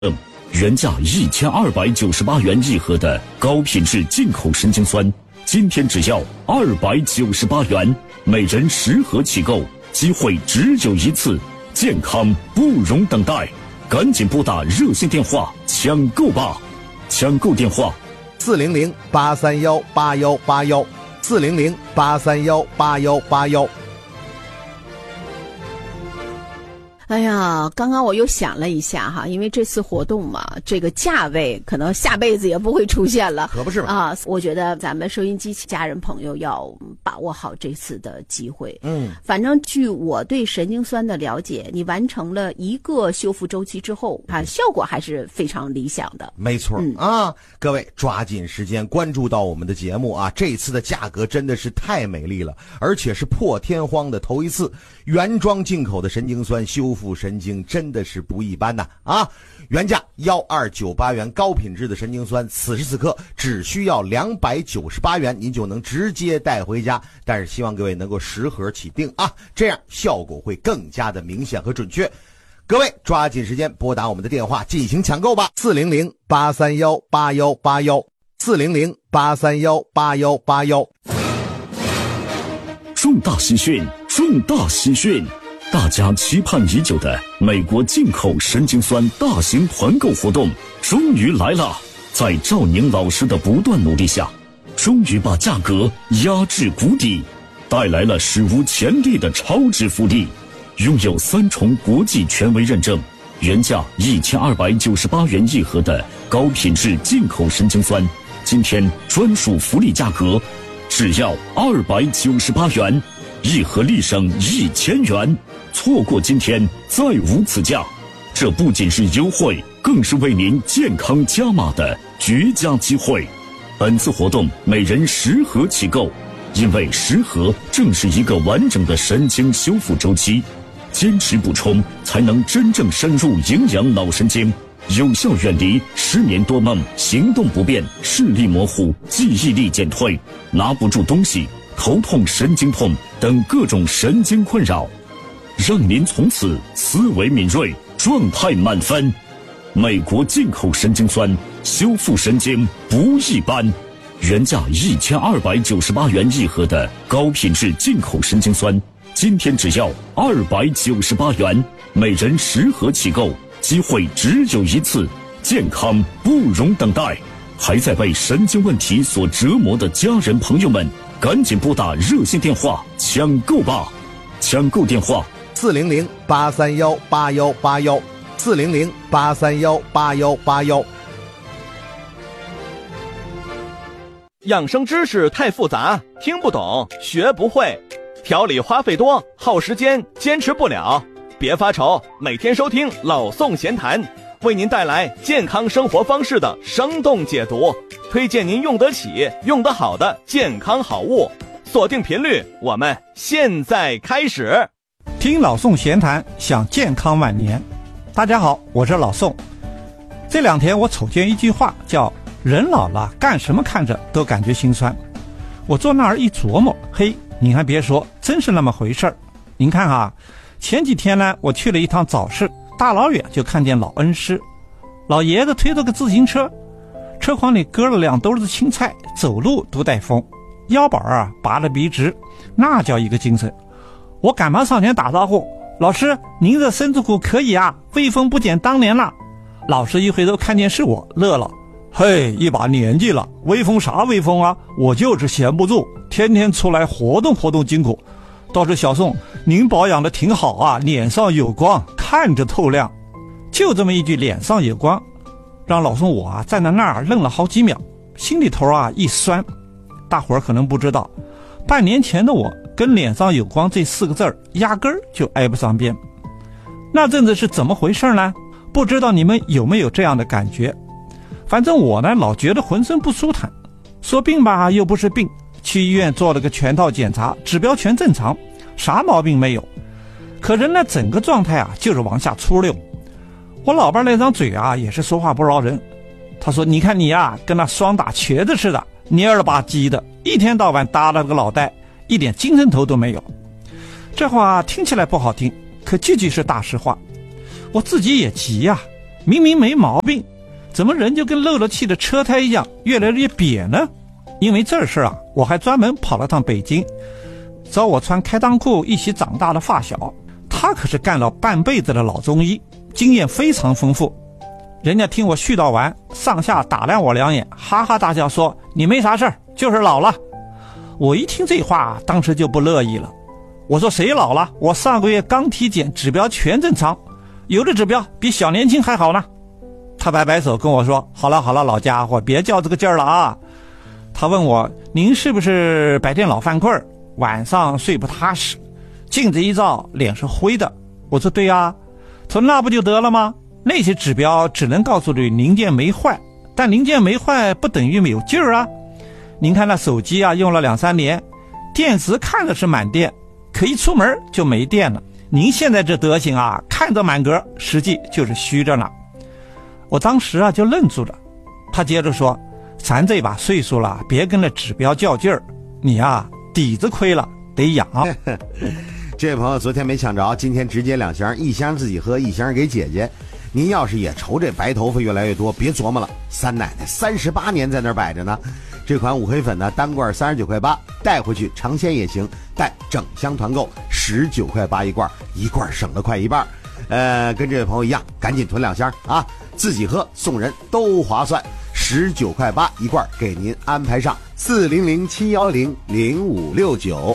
原价1298元一盒的高品质进口神经酸，今天只要298元，每人10盒起购，机会只有一次，健康不容等待，赶紧拨打热线电话抢购吧！抢购电话 400-831-8181，400-831-8181。 哎呀，刚刚我又想了一下哈，因为这次活动嘛，这个价位可能下辈子也不会出现了， 可不是嘛啊！我觉得咱们收音机家人朋友要把握好这次的机会。反正据我对神经酸的了解，你完成了一个修复周期之后，效果还是非常理想的。 没错啊，各位抓紧时间关注到我们的节目啊！这次的价格真的是太美丽了，而且是破天荒的头一次，原装进口的神经酸修复神经真的是不一般呐啊！原价1298元高品质的神经酸，此时此刻只需要298元，您就能直接带回家。但是希望各位能够10盒起订啊，这样效果会更加的明显和准确。各位抓紧时间拨打我们的电话进行抢购吧，400-831-8181， 400-831-8181。 重大喜讯，重大喜讯！大家期盼已久的美国进口神经酸大型团购活动终于来了，在赵宁老师的不断努力下，终于把价格压至谷底，带来了史无前例的超值福利。拥有3重国际权威认证，原价1298元一盒的高品质进口神经酸，今天专属福利价格只要298元，一盒立省1000元，错过今天再无此价。这不仅是优惠，更是为您健康加码的绝佳机会。本次活动每人10盒起购，因为10盒正是一个完整的神经修复周期，坚持补充才能真正深入营养脑神经，有效远离失眠多梦、行动不便、视力模糊、记忆力减退、拿不住东西、头痛、神经痛等各种神经困扰，让您从此思维敏锐，状态满分。美国进口神经酸，修复神经不一般。原价1298元一盒的高品质进口神经酸，今天只要298元，每人10盒起购，机会只有一次，健康不容等待。还在被神经问题所折磨的家人朋友们，赶紧拨打热线电话抢购吧！抢购电话 400-831-8181， 400-831-8181。 养生知识太复杂，听不懂，学不会，调理花费多，耗时间，坚持不了。别发愁，每天收听老宋闲谈，为您带来健康生活方式的生动解读，推荐您用得起、用得好的健康好物。锁定频率，我们现在开始。 听老宋闲谈，想健康晚年。大家好，我是老宋。这2天我瞅见一句话，叫人老了干什么看着都感觉心酸。我坐那儿一琢磨，嘿，您还别说，真是那么回事儿。您看啊，前几天呢，我去了一趟早市，大老远就看见老恩师，老爷子推着个自行车，车筐里搁了2兜子青菜，走路都带风，腰板啊拔得笔直，那叫一个精神。我赶忙上前打招呼，老师，您这身子骨可以啊，威风不减当年了。老师一回头看见是我，乐了，嘿，一把年纪了，威风啥威风啊，我就是闲不住，天天出来活动活动筋骨。倒是小宋，您保养的挺好啊，脸上有光，看着透亮。就这么一句脸上有光，让老宋我啊站在那儿愣了好几秒，心里头啊一酸。大伙儿可能不知道，半年前的我跟脸上有光这4个字压根儿就挨不上边。那阵子是怎么回事呢？不知道你们有没有这样的感觉。反正我呢老觉得浑身不舒坦，说病吧又不是病，去医院做了个全套检查，指标全正常，啥毛病没有。可人呢整个状态啊就是往下出溜。我老伴那张嘴啊也是说话不饶人，他说你看你啊跟那双打瘸子似的，蔫了吧唧的，一天到晚耷拉个脑袋，一点精神头都没有。这话听起来不好听，可句句是大实话。我自己也急呀， 明明没毛病，怎么人就跟漏了气的车胎一样越来越瘪呢？因为这事啊，我还专门跑了趟北京，找我穿开裆裤一起长大的发小，他可是干了半辈子的老中医，经验非常丰富。人家听我絮叨完，上下打量我2眼，哈哈大笑说：“你没啥事儿，就是老了。”我一听这话，当时就不乐意了。我说：“谁老了？我上个月刚体检，指标全正常，有的指标比小年轻还好呢。”他摆摆手跟我说：“好了好了，老家伙，别较这个劲儿了啊。”他问我：“您是不是白天老犯困，晚上睡不踏实，镜子一照脸是灰的？”我说：“对啊。”他说：“那不就得了吗？那些指标只能告诉你零件没坏，但零件没坏不等于没有劲儿啊。您看那手机啊，用了2-3年，电池看着是满电，可一出门就没电了。您现在这德行啊，看着满格，实际就是虚着呢。”我当时啊就愣住了。他接着说：“咱这把岁数了，别跟那指标较劲儿，你啊底子亏了，得养。” 这位朋友昨天没抢着，今天直接2箱，一箱自己喝，一箱给姐姐。您要是也愁这白头发越来越多，别琢磨了，三奶奶38年在那儿摆着呢。这款五黑粉呢，单罐39块8，带回去尝鲜也行，带整箱团购19块8一罐，一罐省了快一半。跟这位朋友一样，赶紧囤2箱啊，自己喝送人都划算，19块8一罐，给您安排上。400-710-0569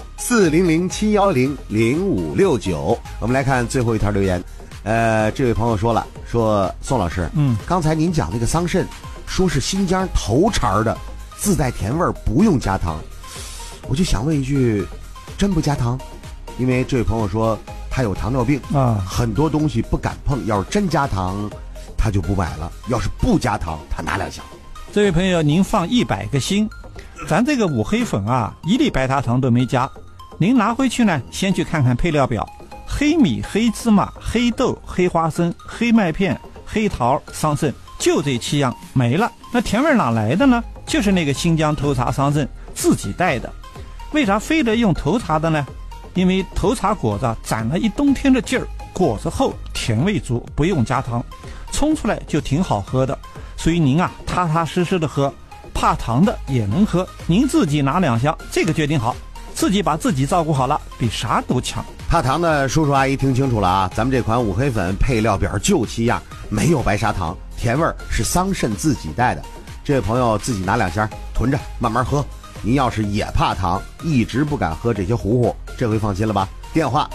400-710-0569。我们来看最后一条留言。这位朋友说了，说宋老师，刚才您讲那个桑葚，说是新疆头茬的，自带甜味儿，不用加糖。我就想问一句，真不加糖？因为这位朋友说他有糖尿病啊，很多东西不敢碰，要是真加糖他就不买了，要是不加糖他拿2箱。 这位朋友您放100个心，咱这个五黑粉啊，1粒白砂糖都没加。您拿回去呢，先去看看配料表，黑米、黑芝麻、黑豆、黑花生、黑麦片、黑桃、桑葚，就这7样没了。那甜味哪来的呢？就是那个新疆头茬桑葚自己带的。为啥非得用头茬的呢？因为头茬果子攒了一冬天的劲儿，果子厚，甜味足，不用加糖，冲出来就挺好喝的。所以您啊，踏踏实实的喝，怕糖的也能喝。您自己拿2箱，这个决定好，自己把自己照顾好了，比啥都强。 怕糖的叔叔阿姨听清楚了啊，咱们这款五黑粉配料表就7样，没有白砂糖，甜味是桑葚自己带的。这位朋友自己拿2箱囤着慢慢喝。您要是也怕糖，一直不敢喝这些糊糊，这回放心了吧？电话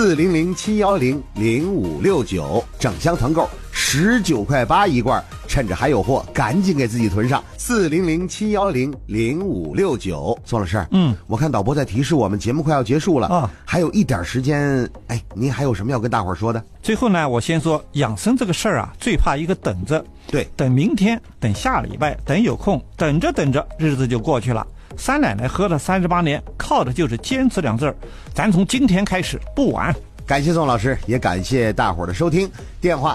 400-710-0569，整箱团购19块8一罐，趁着还有货，赶紧给自己囤上。400-710-0569。宋老师，我看导播在提示我们节目快要结束了啊，还有一点时间，您还有什么要跟大伙说的？ 最后呢，我先说养生这个事儿啊，最怕一个等着。 对， 等明天，等下礼拜，等有空，等着等着，日子就过去了。三奶奶喝了38年，靠的就是坚持2字儿。咱从今天开始，不晚。 感谢宋老师，也感谢大伙儿的收听。电话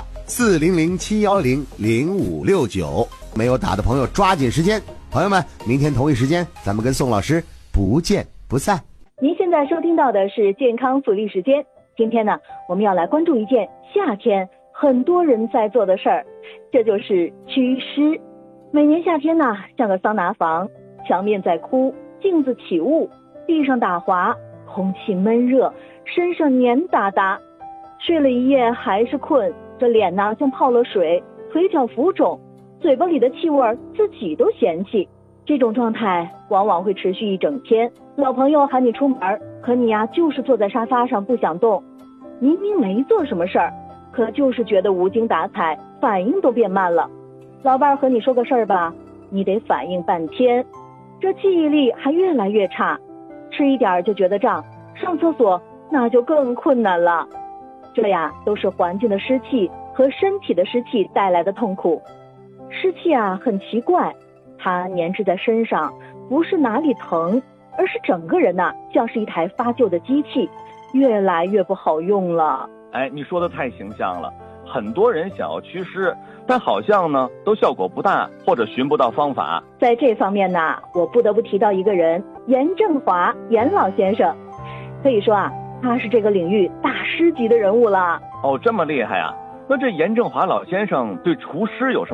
400-710-0569，没有打的朋友抓紧时间。朋友们，明天同一时间，咱们跟宋老师不见不散。 您现在收听到的是健康福利时间。今天呢，我们要来关注一件夏天很多人在做的事儿，这就是祛湿。每年夏天呢，像个桑拿房，墙面在哭，镜子起雾，地上打滑，空气闷热，身上黏哒哒，睡了一夜还是困，这脸呢像泡了水，腿脚浮肿，嘴巴里的气味自己都嫌弃。这种状态往往会持续一整天，老朋友喊你出门，可你呀就是坐在沙发上不想动，明明没做什么事儿，可就是觉得无精打采，反应都变慢了。老伴和你说个事儿吧，你得反应半天，这记忆力还越来越差，吃一点就觉得胀，上厕所那就更困难了。这呀都是环境的湿气和身体的湿气带来的痛苦。湿气啊很奇怪，它粘滞在身上，不是哪里疼，而是整个人呐像是一台发旧的机器，越来越不好用了。 你说的太形象了，很多人想要祛湿，但好像呢都效果不大，或者寻不到方法。 在这方面呢，我不得不提到一个人，严正华，严老先生。可以说啊，他是这个领域大师级的人物了。 哦，这么厉害啊！ 那这严正华老先生对厨师有什么